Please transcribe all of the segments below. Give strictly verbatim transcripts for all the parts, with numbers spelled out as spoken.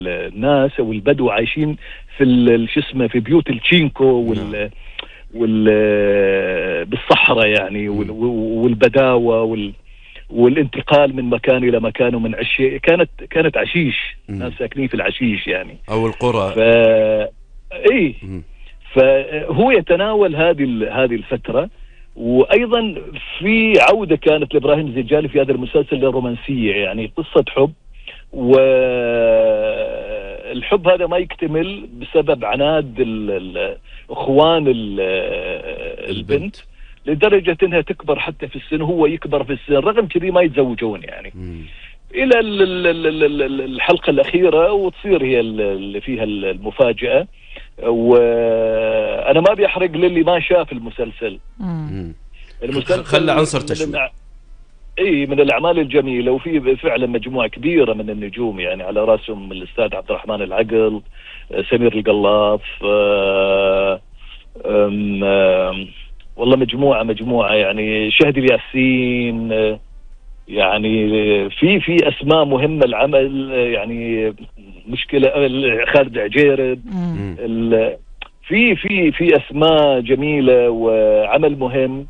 الناس او البدو عايشين في شو اسمه في بيوت التشينكو وال وال بالصحراء يعني والبداوة وال والانتقال من مكان الى مكان ومن عشي كانت كانت عشيش، ناس ساكنين في العشيش يعني او القرى. ف اي فهو يتناول هذه هذه الفترة. وايضا في عودة كانت لابراهيم الزجالي في هذا المسلسل للرومانسية، يعني قصة حب، والحب هذا ما يكتمل بسبب عناد اخوان البنت لدرجة انها تكبر حتى في السن، هو يكبر في السن، رغم كذي ما يتزوجون يعني م. الى الحلقة الاخيرة وتصير هي اللي فيها المفاجأة. وانا ما بيحرق للي ما شاف المسلسل. م. المسلسل خلى عنصر تشويق. اي من الاعمال الجميله، وفي فعلا مجموعه كبيره من النجوم يعني على راسهم الاستاذ عبد الرحمن العقل، سمير القلاف، أم أم والله مجموعه مجموعه يعني شهد الياسين، يعني في في اسماء مهمه العمل يعني مشكله خالد عجيرد، في في في اسماء جميله وعمل مهم.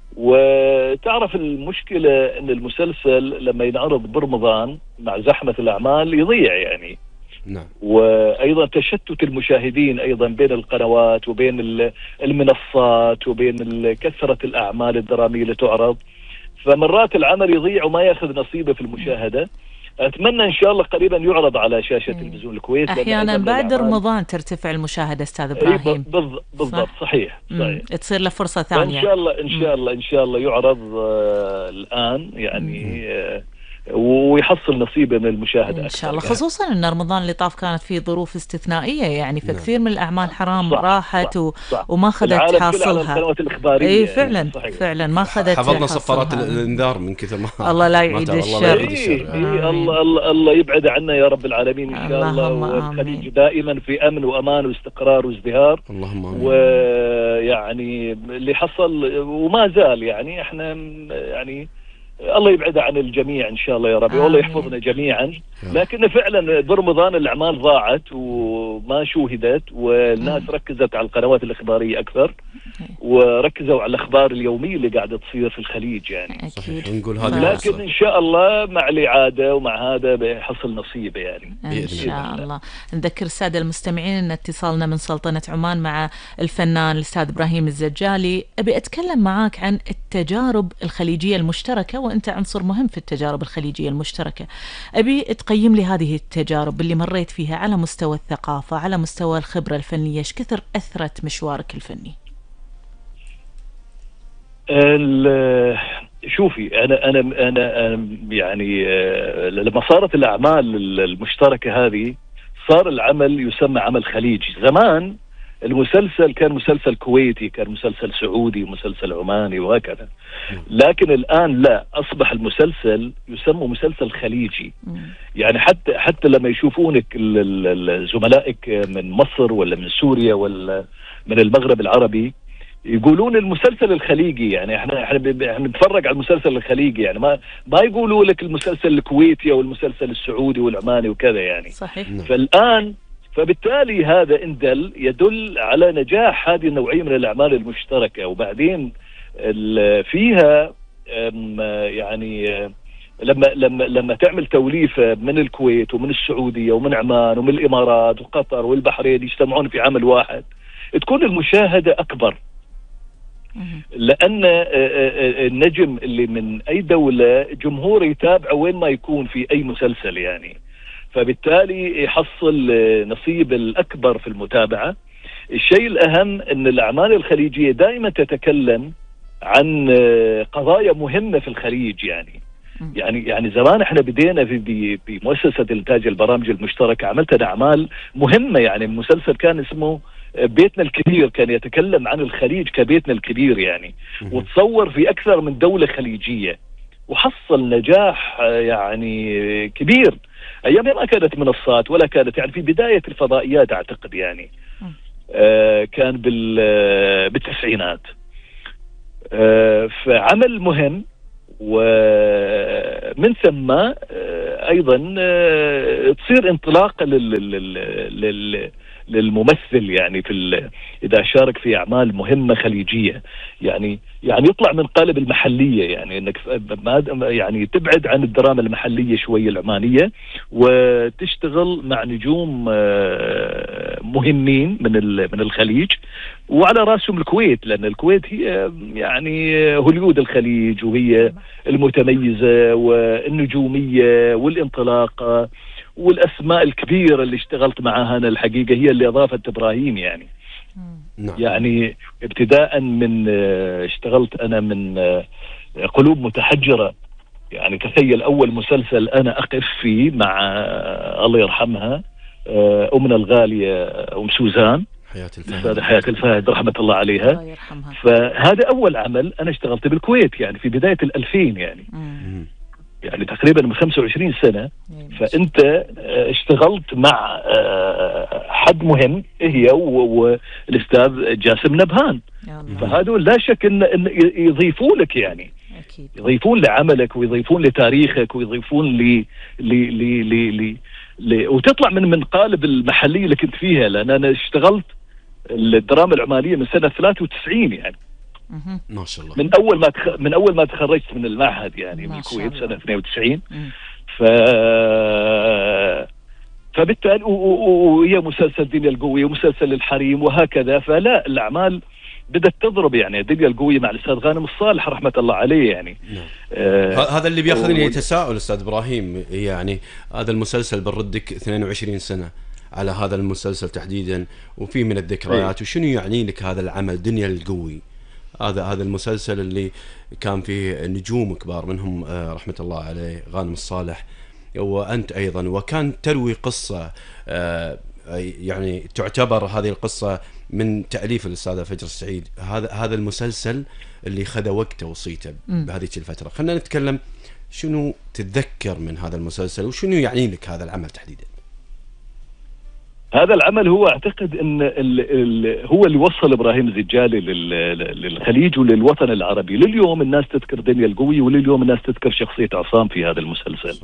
وتعرف المشكلة ان المسلسل لما ينعرض برمضان مع زحمة الاعمال يضيع يعني. نعم. وايضا تشتت المشاهدين ايضا بين القنوات وبين المنصات وبين كثرة الاعمال الدرامية اللي تعرض، فمرات العمل يضيع وما ياخذ نصيبه في المشاهدة. اتمنى ان شاء الله قريبا يعرض على شاشه تلفزيون الكويت. احيانا بعد رمضان ترتفع المشاهده استاذ ابراهيم. بالضبط صح؟ صحيح صحيح تصير له فرصه ثانيه ان شاء الله ان شاء الله ان شاء الله يعرض آه الان يعني آه ويحصل نصيبه من المشاهده ان شاء الله، خصوصا ان رمضان اللي طاف كانت فيه ظروف استثنائيه يعني، فكثير من الاعمال حرام صح راحت صح و... صح وما اخذت حاصلها. القنوات الاخباريه اي فعلا يعني فعلا ما اخذت حفظنا صفارات الانذار من كثر ما الله لا يعيد الشر. إيه إيه الله الله الله يبعد عنا يا رب العالمين ان شاء الله، والخليج دائما في امن وامان واستقرار وازدهار. اللهم امين. ويعني اللي حصل وما زال يعني احنا يعني الله يبعدها عن الجميع ان شاء الله يا رب، والله يحفظنا جميعا. لكن فعلا برمضان الاعمال ضاعت وما شوهدت، والناس ركزت على القنوات الاخباريه اكثر وركزوا على الاخبار اليوميه اللي قاعده تصير في الخليج يعني. صحيح. نقول هذا لكن ان شاء الله مع الاعاده ومع هذا بيحصل نصيبه يعني ان شاء الله. نذكر الساده المستمعين ان اتصالنا من سلطنه عمان مع الفنان الاستاذ ابراهيم الزجالي. ابي اتكلم معاك عن التجارب الخليجيه المشتركه، وانت عنصر مهم في التجارب الخليجيه المشتركه. ابي تقيم لي هذه التجارب اللي مريت فيها على مستوى الثقافه، على مستوى الخبره الفنيه، ايش كثر اثرت مشوارك الفني؟ شوفي انا انا انا يعني لما صارت الاعمال المشتركه هذه صار العمل يسمى عمل خليجي. زمان المسلسل كان مسلسل كويتي، كان مسلسل سعودي، مسلسل عماني وهكذا. لكن الآن لا، أصبح المسلسل يسمى مسلسل خليجي. يعني حتى حتى لما يشوفونك زملائك من مصر ولا من سوريا ولا من المغرب العربي يقولون المسلسل الخليجي، يعني احنا احنا بنتفرج على المسلسل الخليجي، يعني ما ما يقولوا لك المسلسل الكويتي او المسلسل السعودي والعماني وكذا يعني. صحيح. فالآن فبالتالي هذا إن دل يدل على نجاح هذه النوعية من الأعمال المشتركة. وبعدين فيها يعني لما لما لما تعمل توليفة من الكويت ومن السعودية ومن عمان ومن الإمارات وقطر والبحرين يجتمعون في عمل واحد، تكون المشاهدة أكبر، لأن النجم اللي من أي دولة جمهور يتابعه وين ما يكون في أي مسلسل يعني، فبالتالي يحصل نصيب الأكبر في المتابعة. الشيء الأهم أن الأعمال الخليجية دائما تتكلم عن قضايا مهمة في الخليج يعني. يعني يعني زمان احنا بدينا في بمؤسسة إنتاج البرامج المشتركة، عملت أعمال مهمة يعني. مسلسل كان اسمه بيتنا الكبير، كان يتكلم عن الخليج كبيتنا الكبير يعني، وتصور في أكثر من دولة خليجية وحصل نجاح يعني كبير. أيام ما كانت منصات ولا كانت يعني في بداية الفضائيات أعتقد يعني، آه كان بالتسعينات. آه فعمل مهم ومن ثم أيضا تصير انطلاقة لل للممثل يعني في إذا شارك في أعمال مهمة خليجية، يعني يعني يطلع من قالب المحلية، يعني إنك يعني تبعد عن الدراما المحلية شوية العمانية وتشتغل مع نجوم مهمين من من الخليج، وعلى رأسهم الكويت، لأن الكويت هي يعني هوليود الخليج، وهي المتميزة والنجومية والانطلاقة والأسماء الكبيرة اللي اشتغلت معها أنا الحقيقة هي اللي أضافت إبراهيم يعني. نعم. يعني ابتداء من اشتغلت أنا من قلوب متحجرة، يعني تخيل أول مسلسل أنا أقف فيه مع الله يرحمها أمنا الغالية أم سوزان حياة الفهد حياة الفهد رحمة الله عليها. الله يرحمها. فهذا أول عمل أنا اشتغلت بالكويت يعني في بداية الألفين يعني. مم. يعني تقريبا من خمسة وعشرين سنة. فأنت اشتغلت مع حد مهم هي والأستاذ جاسم نبهان، فهذول لا شك إن, إن يضيفوا لك يعني أكيد. يضيفون لعملك ويضيفون لتاريخك ويضيفون ل ل ل ل ل وتطلع من من قالب المحلية اللي كنت فيها، لأن أنا اشتغلت الدراما العمانية من سنة ثلاثة وتسعين يعني. ما شاء الله. من اول ما تخ... من اول ما تخرجت من المعهد يعني من الكويت سنه اثنين وتسعين. ف فبالتالي وهي مسلسل دنيا القوية ومسلسل الحريم وهكذا، فلا الأعمال بدأت تضرب يعني. دنيا القوية مع الأستاذ غانم الصالح رحمة الله عليه يعني. آه هذا اللي بياخذني يتساءل أستاذ إبراهيم، يعني هذا المسلسل بنردك اثنين وعشرين سنة على هذا المسلسل تحديدا وفي من الذكريات، وشنو يعني لك هذا العمل دنيا القوي؟ هذا هذا المسلسل اللي كان فيه نجوم كبار منهم آه رحمة الله عليه غانم الصالح وأنت أيضا، وكان تروي قصة آه يعني تعتبر هذه القصة من تأليف الأستاذة فجر السعيد. هذا هذا المسلسل اللي خذ وقته وصيته بهذه الفترة. خلينا نتكلم شنو تتذكر من هذا المسلسل وشنو يعني لك هذا العمل تحديدا؟ هذا العمل هو اعتقد ان ال ال هو اللي وصل ابراهيم الزجالي للخليج وللوطن العربي. لليوم الناس تذكر دنيا القوي، ولليوم الناس تذكر شخصية عصام في هذا المسلسل.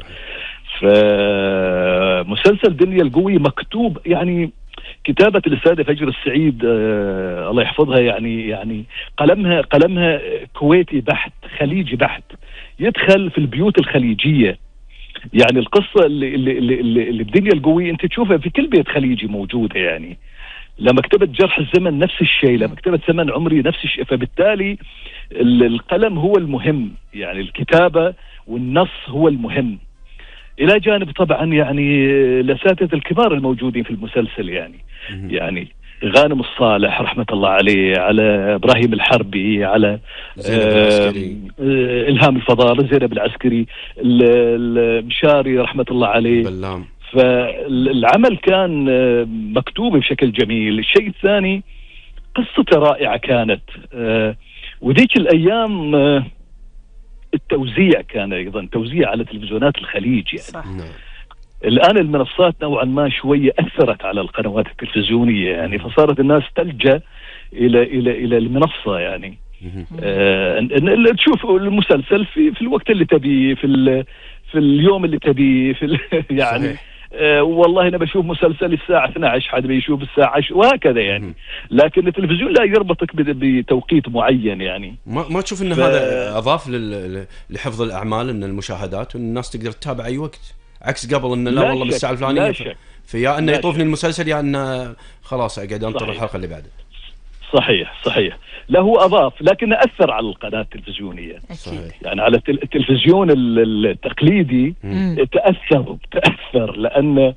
فمسلسل دنيا القوي مكتوب يعني كتابة الأستاذة فجر السعيد آه الله يحفظها، يعني يعني قلمها قلمها كويتي بحت، خليجي بحت، يدخل في البيوت الخليجية. يعني القصة اللي اللي اللي, اللي بدنيا القوي انت تشوفها في كل بيت خليجي موجودة يعني. لما كتبت جرح الزمن نفس الشيء، لما كتبت ثمن عمري نفس الشيء. فبالتالي القلم هو المهم، يعني الكتابة والنص هو المهم، إلى جانب طبعا يعني الأساتذة الكبار الموجودين في المسلسل يعني يعني غانم الصالح رحمة الله عليه، على إبراهيم الحربي، على آه إلهام الفضال، زينب العسكري، المشاري رحمة الله عليه بلام. فالعمل كان مكتوب بشكل جميل. الشيء الثاني قصته رائعة كانت، آه وذيك الأيام آه التوزيع كان أيضا توزيع على تلفزيونات الخليج يعني. صح. الآن المنصات نوعا ما شوية أثرت على القنوات التلفزيونية يعني، فصارت الناس تلجأ إلى إلى إلى المنصة يعني. آه تشوف المسلسل في في الوقت اللي تبيه، في في اليوم اللي تبيه، في يعني صحيح. آه والله أنا بشوف مسلسل الساعة اثنتي عشرة، حد بيشوف الساعة عشرة وهكذا يعني. لكن التلفزيون لا يربطك بتوقيت معين يعني. ما ما تشوف إن ف... هذا أضاف لحفظ الأعمال، إن المشاهدات والناس تقدر تتابع أي وقت، عكس قبل إن لا, لا والله بالساعة الفلانية فيا إنه يطوفني المسلسل يا إنه خلاص أقعد أنطر الحلقة اللي بعده. صحيح صحيح. لا هو أضاف، لكن أثر على القناة التلفزيونية. أكيد. يعني على التلفزيون التقليدي تأثر تأثر لأن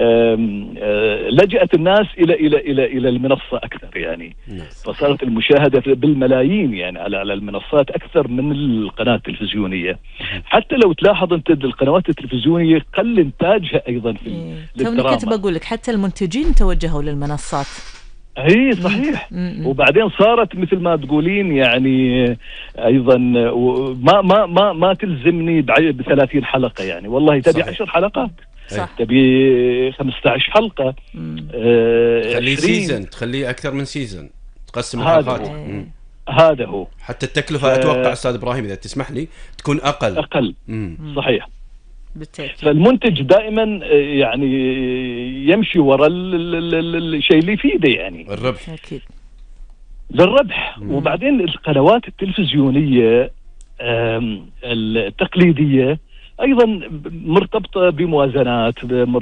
لجأت الناس إلى إلى إلى إلى المنصة أكثر يعني. فصارت المشاهدة بالملايين يعني على على المنصات أكثر من القناة التلفزيونية. حتى لو تلاحظ أنت القنوات التلفزيونية قل إنتاجها أيضا في الدراما. توني كنت بقول لك حتى المنتجين توجهوا للمنصات. هي صحيح. مم. وبعدين صارت مثل ما تقولين يعني ايضا ما ما ما ما تلزمني ب ثلاثين حلقه يعني، والله تبي عشر حلقات، صح. تبي خمسة عشر حلقه، آه تخليه سيزن، تخليه اكثر من سيزن، تقسم الحلقات. هذا هو. حتى التكلفة أتوقع أستاذ إبراهيم إذا تسمح لي تكون أقل. أقل. مم. صحيح. بالتأكيد. فالمنتج دائما يعني يمشي وراء الشيء اللي يفيده، يعني الربح. أكيد. للربح. مم. وبعدين القنوات التلفزيونية التقليدية أيضا مرتبطة بموازنات،